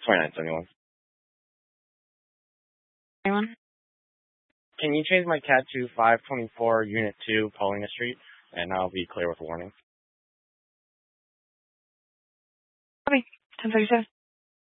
2971. Anyone? Can you change my CAT to 524 Unit 2, Paulina Street, and I'll be clear with warning. Copy. 1037.